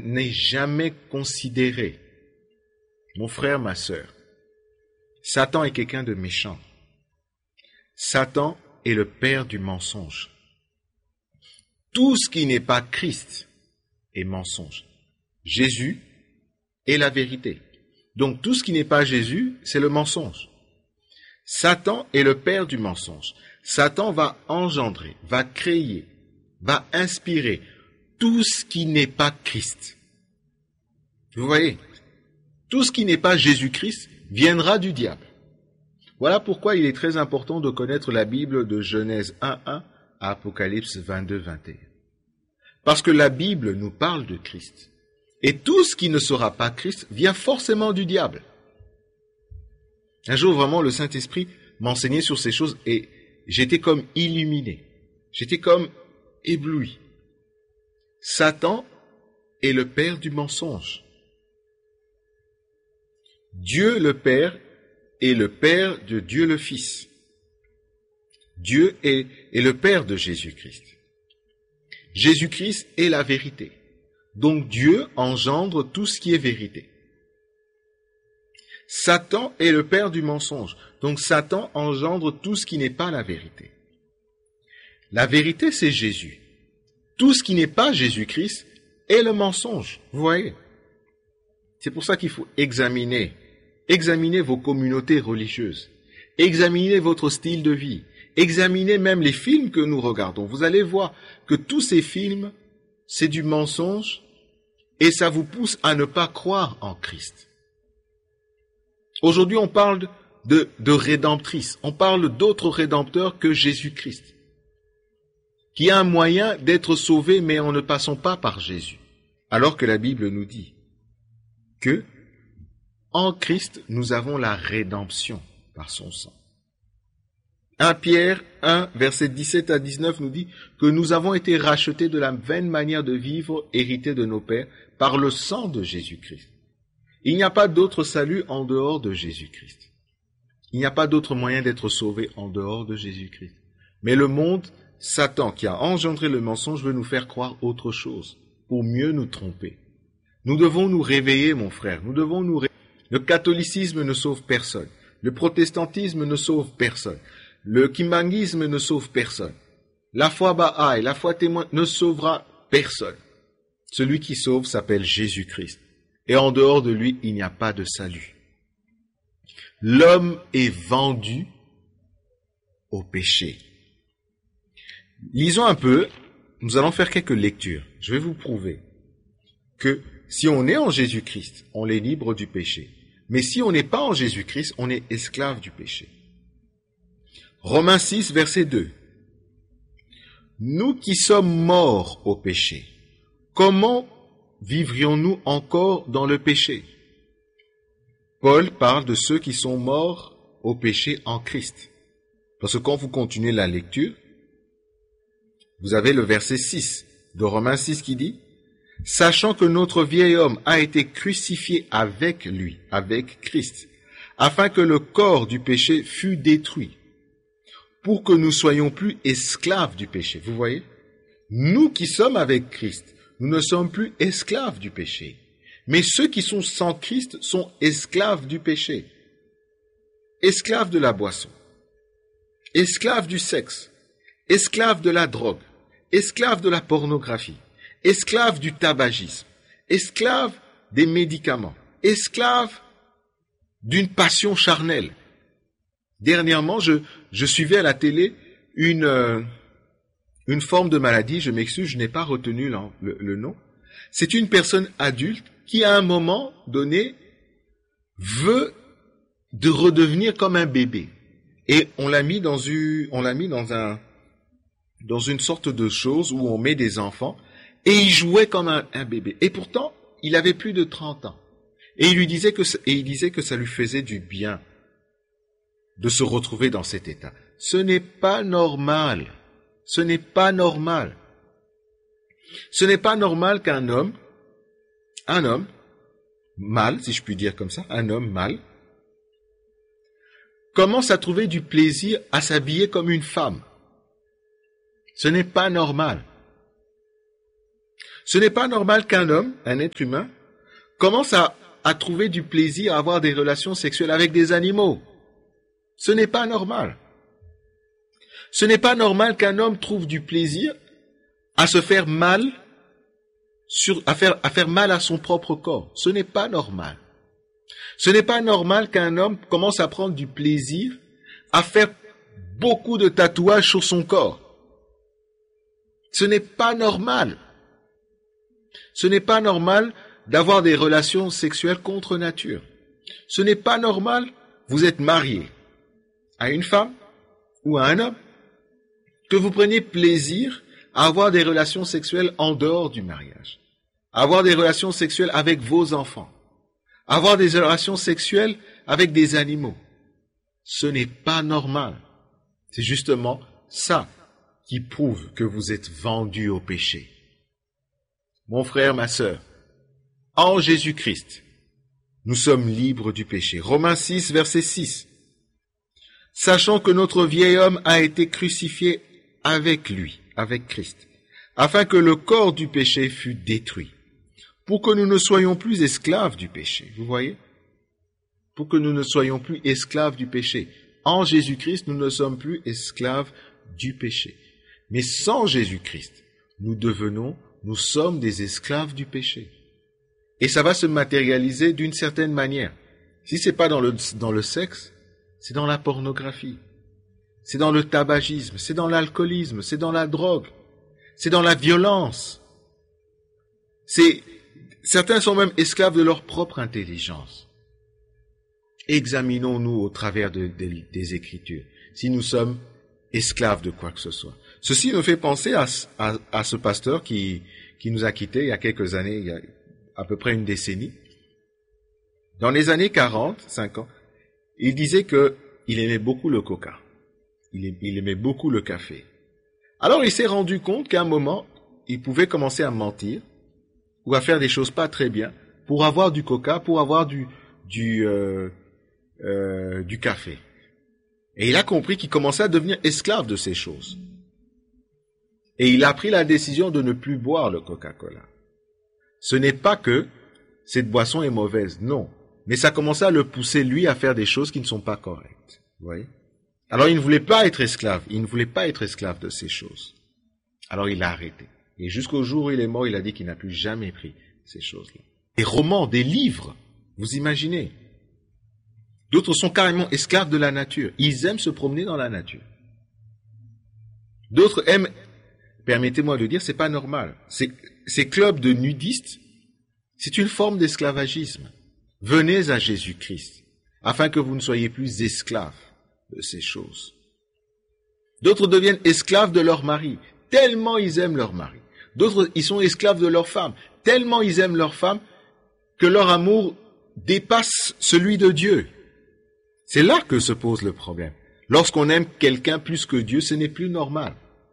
n'ait jamais considéré, mon frère, ma sœur, Satan est quelqu'un de méchant. Satan est le père du mensonge. Tout ce qui n'est pas Christ est mensonge. Jésus est la vérité. Donc tout ce qui n'est pas Jésus, c'est le mensonge. Satan est le père du mensonge. Satan va engendrer, va créer, va inspirer tout ce qui n'est pas Christ. Vous voyez, tout ce qui n'est pas Jésus-Christ viendra du diable. Voilà pourquoi il est très important de connaître la Bible de Genèse 1:1 à Apocalypse 22:21. Parce que la Bible nous parle de Christ. Et tout ce qui ne sera pas Christ vient forcément du diable. Un jour, vraiment, le Saint-Esprit m'enseignait sur ces choses et j'étais comme illuminé. J'étais comme ébloui. Satan est le père du mensonge. Dieu le Père est le Père de Dieu le Fils. Dieu est le Père de Jésus-Christ. Jésus-Christ est la vérité. Donc Dieu engendre tout ce qui est vérité. Satan est le père du mensonge. Donc Satan engendre tout ce qui n'est pas la vérité. La vérité, c'est Jésus. Tout ce qui n'est pas Jésus-Christ est le mensonge. Vous voyez? C'est pour ça qu'il faut examiner vos communautés religieuses. Examinez votre style de vie. Examinez même les films que nous regardons. Vous allez voir que tous ces films, c'est du mensonge et ça vous pousse à ne pas croire en Christ. Aujourd'hui, on parle de rédemptrice. On parle d'autres rédempteurs que Jésus-Christ, qui a un moyen d'être sauvé, mais en ne passant pas par Jésus. Alors que la Bible nous dit que en Christ, nous avons la rédemption par son sang. 1 Pierre 1, versets 17 à 19 nous dit que nous avons été rachetés de la vaine manière de vivre héritée de nos pères par le sang de Jésus-Christ. Il n'y a pas d'autre salut en dehors de Jésus-Christ. Il n'y a pas d'autre moyen d'être sauvé en dehors de Jésus-Christ. Mais le monde, Satan, qui a engendré le mensonge, veut nous faire croire autre chose pour mieux nous tromper. Nous devons nous réveiller, mon frère. Nous devons nous réveiller. Le catholicisme ne sauve personne. Le protestantisme ne sauve personne. Le kimbanguisme ne sauve personne. La foi Baha'i, la foi témoin ne sauvera personne. Celui qui sauve s'appelle Jésus-Christ. Et en dehors de lui, il n'y a pas de salut. L'homme est vendu au péché. Lisons un peu, nous allons faire quelques lectures. Je vais vous prouver que si on est en Jésus-Christ, on est libre du péché. Mais si on n'est pas en Jésus-Christ, on est esclave du péché. Romains 6, verset 2. Nous qui sommes morts au péché, comment vivrions-nous encore dans le péché? Paul parle de ceux qui sont morts au péché en Christ. Parce que quand vous continuez la lecture, vous avez le verset 6 de Romains 6 qui dit « Sachant que notre vieil homme a été crucifié avec lui, avec Christ, afin que le corps du péché fût détruit, pour que nous soyons plus esclaves du péché. » Vous voyez? Nous qui sommes avec Christ, nous ne sommes plus esclaves du péché. Mais ceux qui sont sans Christ sont esclaves du péché. Esclaves de la boisson. Esclaves du sexe. Esclaves de la drogue. Esclaves de la pornographie. Esclaves du tabagisme. Esclaves des médicaments. Esclaves d'une passion charnelle. Dernièrement, je suivais à la télé une forme de maladie, je m'excuse, je n'ai pas retenu le nom. C'est une personne adulte qui, à un moment donné, veut de redevenir comme un bébé. Et on l'a mis dans une sorte de chose où on met des enfants, et il jouait comme un bébé. Et pourtant, il avait plus de 30 ans. Et il disait que ça lui faisait du bien de se retrouver dans cet état. Ce n'est pas normal. Ce n'est pas normal. Ce n'est pas normal qu'un homme mâle, si je puis dire comme ça, un homme mâle, commence à trouver du plaisir à s'habiller comme une femme. Ce n'est pas normal. Ce n'est pas normal qu'un homme, un être humain, commence à trouver du plaisir à avoir des relations sexuelles avec des animaux. Ce n'est pas normal. Ce n'est pas normal qu'un homme trouve du plaisir à se faire mal, à faire mal à son propre corps. Ce n'est pas normal. Ce n'est pas normal qu'un homme commence à prendre du plaisir à faire beaucoup de tatouages sur son corps. Ce n'est pas normal. Ce n'est pas normal d'avoir des relations sexuelles contre nature. Ce n'est pas normal, vous êtes marié à une femme ou à un homme, que vous preniez plaisir à avoir des relations sexuelles en dehors du mariage, à avoir des relations sexuelles avec vos enfants, à avoir des relations sexuelles avec des animaux. Ce n'est pas normal. C'est justement ça qui prouve que vous êtes vendu au péché. Mon frère, ma sœur, en Jésus-Christ, nous sommes libres du péché. Romains 6, verset 6. Sachant que notre vieil homme a été crucifié avec lui, avec Christ, afin que le corps du péché fût détruit, pour que nous ne soyons plus esclaves du péché. Vous voyez? Pour que nous ne soyons plus esclaves du péché. En Jésus-Christ, nous ne sommes plus esclaves du péché. Mais sans Jésus-Christ, nous sommes des esclaves du péché. Et ça va se matérialiser d'une certaine manière. Si c'est pas dans le sexe, c'est dans la pornographie. C'est dans le tabagisme, c'est dans l'alcoolisme, c'est dans la drogue, c'est dans la violence. Certains sont même esclaves de leur propre intelligence. Examinons-nous au travers des Écritures, si nous sommes esclaves de quoi que ce soit. Ceci nous fait penser à ce pasteur qui nous a quittés il y a quelques années, il y a à peu près une décennie. Dans les années 40, 50, il disait qu'il aimait beaucoup le coca. Il aimait beaucoup le café. Alors il s'est rendu compte qu'à un moment, il pouvait commencer à mentir ou à faire des choses pas très bien pour avoir du coca, pour avoir du café. Et il a compris qu'il commençait à devenir esclave de ces choses. Et il a pris la décision de ne plus boire le Coca-Cola. Ce n'est pas que cette boisson est mauvaise, non. Mais ça commençait à le pousser, lui, à faire des choses qui ne sont pas correctes. Vous voyez? Alors il ne voulait pas être esclave. Il ne voulait pas être esclave de ces choses. Alors il a arrêté. Et jusqu'au jour où il est mort, il a dit qu'il n'a plus jamais pris ces choses-là. Des romans, des livres, vous imaginez? D'autres sont carrément esclaves de la nature. Ils aiment se promener dans la nature. D'autres aiment, permettez-moi de dire, c'est pas normal. Ces clubs de nudistes, c'est une forme d'esclavagisme. Venez à Jésus-Christ, afin que vous ne soyez plus esclaves de ces choses. D'autres deviennent esclaves de leur mari, tellement ils aiment leur mari. D'autres, ils sont esclaves de leur femme, tellement ils aiment leur femme, que leur amour dépasse celui de Dieu. C'est là que se pose le problème. Lorsqu'on aime quelqu'un plus que Dieu, ce n'est plus normal.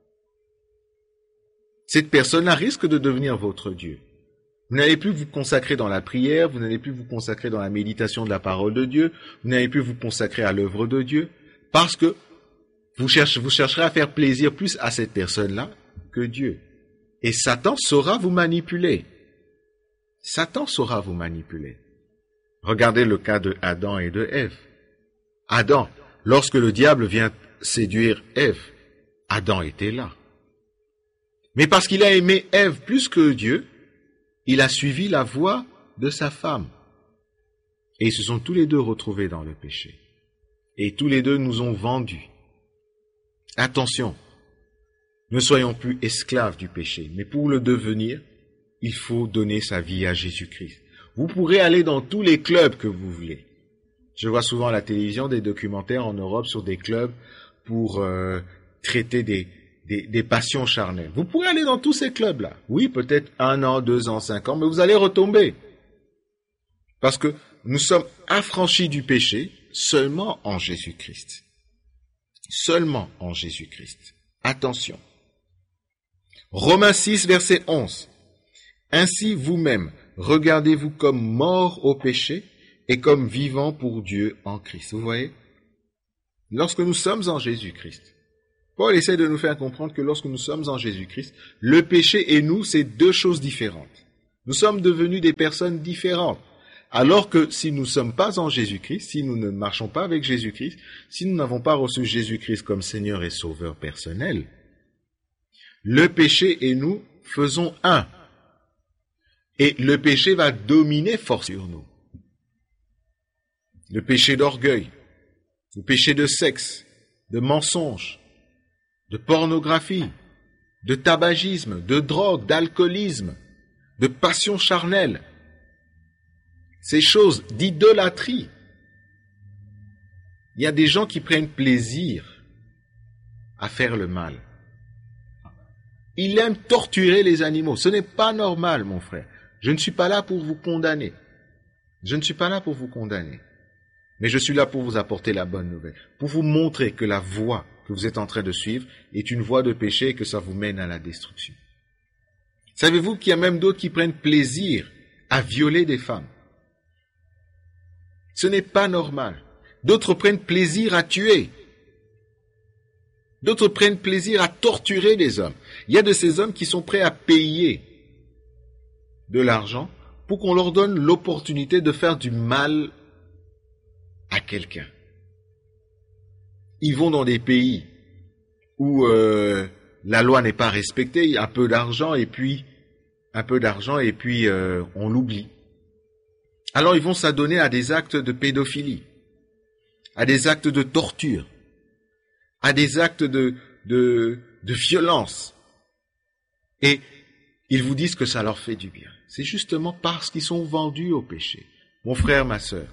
Cette personne-là risque de devenir votre Dieu. Vous n'allez plus vous consacrer dans la prière, vous n'allez plus vous consacrer dans la méditation de la parole de Dieu, vous n'allez plus vous consacrer à l'œuvre de Dieu, parce que vous chercherez à faire plaisir plus à cette personne-là que Dieu. Et Satan saura vous manipuler. Satan saura vous manipuler. Regardez le cas de Adam et de Ève. Adam, lorsque le diable vient séduire Ève, Adam était là. Mais parce qu'il a aimé Ève plus que Dieu, il a suivi la voie de sa femme. Et ils se sont tous les deux retrouvés dans le péché. Et tous les deux nous ont vendus. Attention, ne soyons plus esclaves du péché, mais pour le devenir, il faut donner sa vie à Jésus-Christ. Vous pourrez aller dans tous les clubs que vous voulez. Je vois souvent à la télévision des documentaires en Europe sur des clubs pour traiter des passions charnelles. Vous pourrez aller dans tous ces clubs-là. Oui, peut-être 1 an, 2 ans, 5 ans, mais vous allez retomber. Parce que nous sommes affranchis du péché seulement en Jésus-Christ. Seulement en Jésus-Christ. Attention. Romains 6, verset 11. Ainsi vous-même, regardez-vous comme morts au péché et comme vivants pour Dieu en Christ. Vous voyez? Lorsque nous sommes en Jésus-Christ, Paul essaie de nous faire comprendre que lorsque nous sommes en Jésus-Christ, le péché et nous, c'est deux choses différentes. Nous sommes devenus des personnes différentes. Alors que si nous ne sommes pas en Jésus-Christ, si nous ne marchons pas avec Jésus-Christ, si nous n'avons pas reçu Jésus-Christ comme Seigneur et Sauveur personnel, le péché et nous faisons un. Et le péché va dominer fort sur nous. Le péché d'orgueil, le péché de sexe, de mensonge, de pornographie, de tabagisme, de drogue, d'alcoolisme, de passion charnelle, ces choses d'idolâtrie. Il y a des gens qui prennent plaisir à faire le mal. Ils aiment torturer les animaux. Ce n'est pas normal, mon frère. Je ne suis pas là pour vous condamner. Je ne suis pas là pour vous condamner. Mais je suis là pour vous apporter la bonne nouvelle. Pour vous montrer que la voie que vous êtes en train de suivre est une voie de péché et que ça vous mène à la destruction. Savez-vous qu'il y a même d'autres qui prennent plaisir à violer des femmes? Ce n'est pas normal. D'autres prennent plaisir à tuer. D'autres prennent plaisir à torturer des hommes. Il y a de ces hommes qui sont prêts à payer de l'argent pour qu'on leur donne l'opportunité de faire du mal à quelqu'un. Ils vont dans des pays où la loi n'est pas respectée, il y a un peu d'argent et puis on l'oublie. Alors ils vont s'adonner à des actes de pédophilie, à des actes de torture, à des actes de violence. Et ils vous disent que ça leur fait du bien. C'est justement parce qu'ils sont vendus au péché. Mon frère, ma sœur,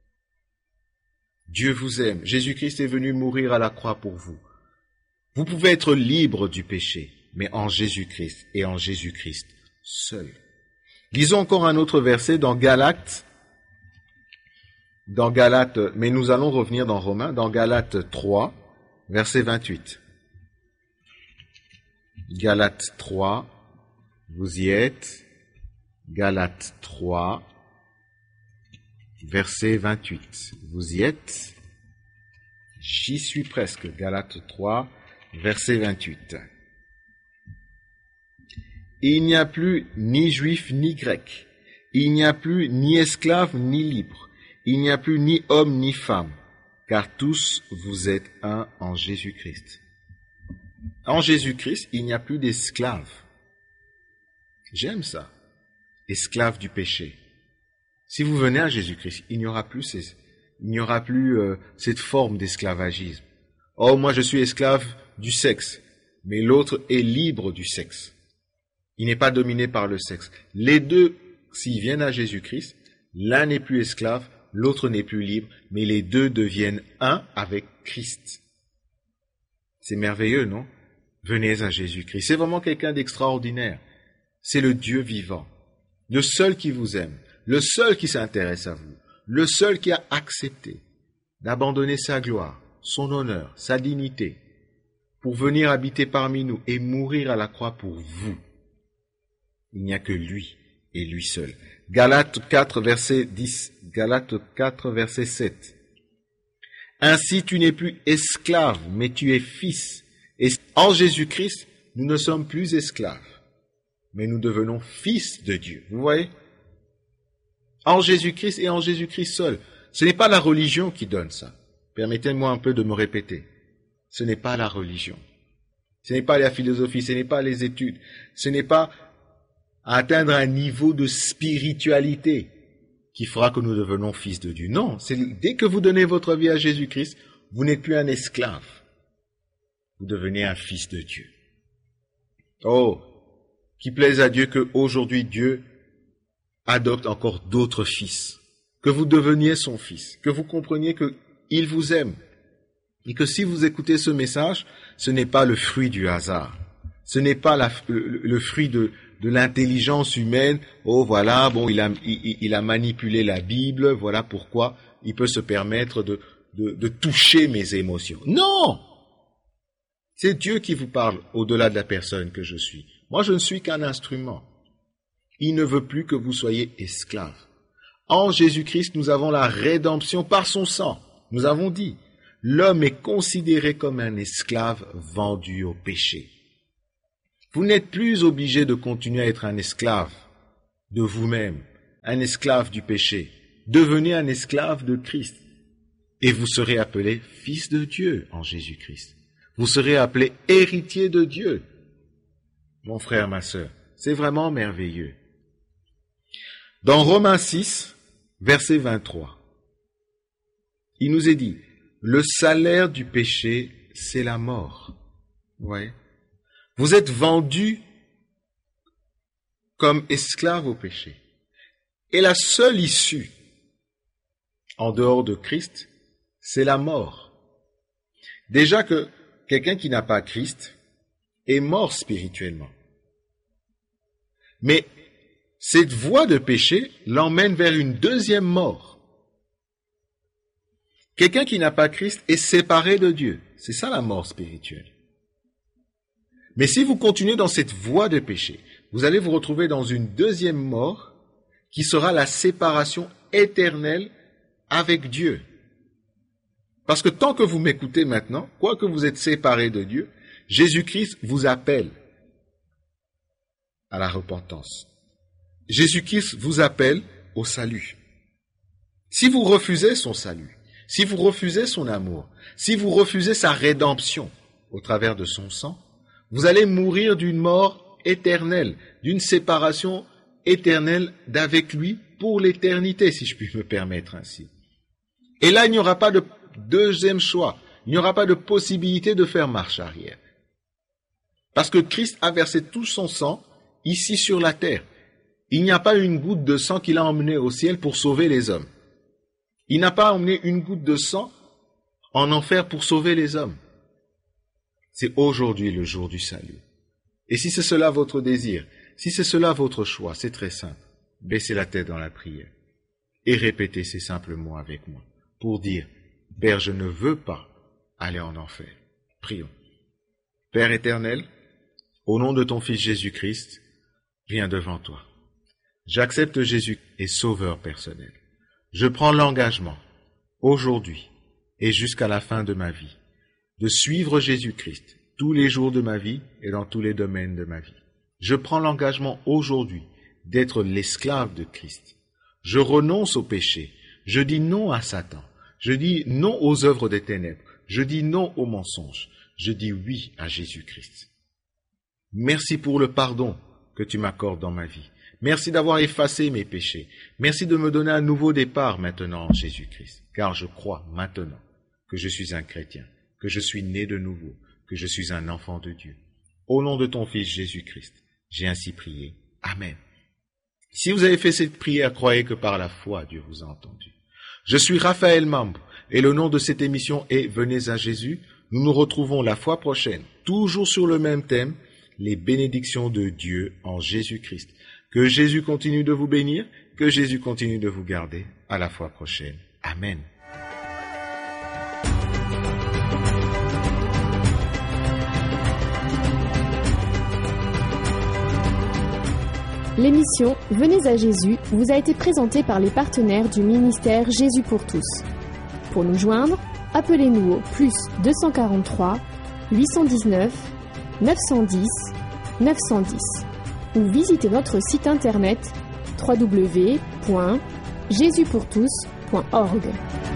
Dieu vous aime. Jésus-Christ est venu mourir à la croix pour vous. Vous pouvez être libre du péché, mais en Jésus-Christ et en Jésus-Christ seul. Lisons encore un autre verset dans Galates, mais nous allons revenir dans Romains, dans Galates 3, verset 28. Galates 3, vous y êtes. Galates 3, verset 28. Vous y êtes? J'y suis presque. Galates 3, verset 28. Il n'y a plus ni juif ni grec. Il n'y a plus ni esclave ni libre. Il n'y a plus ni homme ni femme, car tous vous êtes un en Jésus-Christ. En Jésus-Christ, il n'y a plus d'esclaves. J'aime ça. Esclaves du péché. Si vous venez à Jésus-Christ, il n'y aura plus cette forme d'esclavagisme. Oh, moi je suis esclave du sexe, mais l'autre est libre du sexe. Il n'est pas dominé par le sexe. Les deux, s'ils viennent à Jésus-Christ, l'un n'est plus esclave, l'autre n'est plus libre, mais les deux deviennent un avec Christ. C'est merveilleux, non? Venez à Jésus-Christ. C'est vraiment quelqu'un d'extraordinaire. C'est le Dieu vivant, le seul qui vous aime, le seul qui s'intéresse à vous, le seul qui a accepté d'abandonner sa gloire, son honneur, sa dignité, pour venir habiter parmi nous et mourir à la croix pour vous. Il n'y a que lui et lui seul. Galates 4, verset 10. Galates 4, verset 7. Ainsi tu n'es plus esclave, mais tu es fils. Et en Jésus-Christ, nous ne sommes plus esclaves, mais nous devenons fils de Dieu. Vous voyez? En Jésus-Christ et en Jésus-Christ seul. Ce n'est pas la religion qui donne ça. Permettez-moi un peu de me répéter. Ce n'est pas la religion. Ce n'est pas la philosophie, ce n'est pas les études. Ce n'est pas atteindre un niveau de spiritualité qui fera que nous devenons fils de Dieu. Non, c'est dès que vous donnez votre vie à Jésus-Christ, vous n'êtes plus un esclave. Vous devenez un fils de Dieu. Oh, qu'il plaise à Dieu qu'aujourd'hui Dieu adopte encore d'autres fils. Que vous deveniez son fils. Que vous compreniez qu'il vous aime. Et que si vous écoutez ce message, ce n'est pas le fruit du hasard. Ce n'est pas le fruit de l'intelligence humaine. Oh voilà, bon, il a manipulé la Bible, voilà pourquoi il peut se permettre de toucher mes émotions. Non! C'est Dieu qui vous parle au-delà de la personne que je suis. Moi, je ne suis qu'un instrument. Il ne veut plus que vous soyez esclaves. En Jésus-Christ, nous avons la rédemption par son sang. Nous avons dit, l'homme est considéré comme un esclave vendu au péché. Vous n'êtes plus obligé de continuer à être un esclave de vous-même, un esclave du péché. Devenez un esclave de Christ. Et vous serez appelé fils de Dieu en Jésus-Christ. Vous serez appelé héritier de Dieu. Mon frère, ma sœur, c'est vraiment merveilleux. Dans Romains 6, verset 23, il nous est dit, le salaire du péché, c'est la mort. Ouais. Vous êtes vendus comme esclaves au péché. Et la seule issue, en dehors de Christ, c'est la mort. Déjà que quelqu'un qui n'a pas Christ est mort spirituellement. Mais cette voie de péché l'emmène vers une deuxième mort. Quelqu'un qui n'a pas Christ est séparé de Dieu. C'est ça la mort spirituelle. Mais si vous continuez dans cette voie de péché, vous allez vous retrouver dans une deuxième mort qui sera la séparation éternelle avec Dieu. Parce que tant que vous m'écoutez maintenant, quoique vous êtes séparés de Dieu, Jésus-Christ vous appelle à la repentance. Jésus-Christ vous appelle au salut. Si vous refusez son salut, si vous refusez son amour, si vous refusez sa rédemption au travers de son sang, vous allez mourir d'une mort éternelle, d'une séparation éternelle d'avec lui pour l'éternité, si je puis me permettre ainsi. Et là, il n'y aura pas de deuxième choix. Il n'y aura pas de possibilité de faire marche arrière. Parce que Christ a versé tout son sang ici sur la terre. Il n'y a pas une goutte de sang qu'il a emmené au ciel pour sauver les hommes. Il n'a pas emmené une goutte de sang en enfer pour sauver les hommes. C'est aujourd'hui le jour du salut. Et si c'est cela votre désir, si c'est cela votre choix, c'est très simple. Baissez la tête dans la prière et répétez ces simples mots avec moi pour dire, Père, je ne veux pas aller en enfer. Prions. Père éternel, au nom de ton Fils Jésus-Christ, viens devant toi. J'accepte Jésus et Sauveur personnel. Je prends l'engagement, aujourd'hui et jusqu'à la fin de ma vie, de suivre Jésus-Christ tous les jours de ma vie et dans tous les domaines de ma vie. Je prends l'engagement aujourd'hui d'être l'esclave de Christ. Je renonce au péché. Je dis non à Satan. Je dis non aux œuvres des ténèbres. Je dis non aux mensonges. Je dis oui à Jésus-Christ. Merci pour le pardon que tu m'accordes dans ma vie. Merci d'avoir effacé mes péchés. Merci de me donner un nouveau départ maintenant en Jésus-Christ. Car je crois maintenant que je suis un chrétien, que je suis né de nouveau, que je suis un enfant de Dieu. Au nom de ton Fils Jésus-Christ, j'ai ainsi prié. Amen. Si vous avez fait cette prière, croyez que par la foi, Dieu vous a entendu. Je suis Raphaël Mambo et le nom de cette émission est Venez à Jésus. Nous nous retrouvons la fois prochaine, toujours sur le même thème, les bénédictions de Dieu en Jésus-Christ. Que Jésus continue de vous bénir, que Jésus continue de vous garder. À la fois prochaine. Amen. L'émission Venez à Jésus vous a été présentée par les partenaires du ministère Jésus pour tous. Pour nous joindre, appelez-nous au plus 243 819 910 910 ou visitez notre site internet www.jesuspourtous.org.